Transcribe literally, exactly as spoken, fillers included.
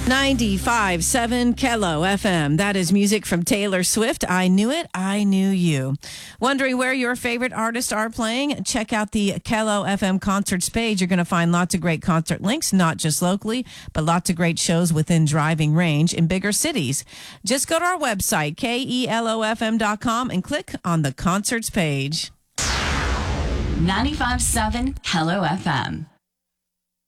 ninety-five point seven Kello F M. That is music from Taylor Swift. I Knew It, I Knew You. Wondering where your favorite artists are playing? Check out the Kello F M concerts page. You're going to find lots of great concert links, not just locally, but lots of great shows within driving range in bigger cities. Just go to our website, K E L O F M dot com, and click on the concerts page. ninety-five point seven Kello F M.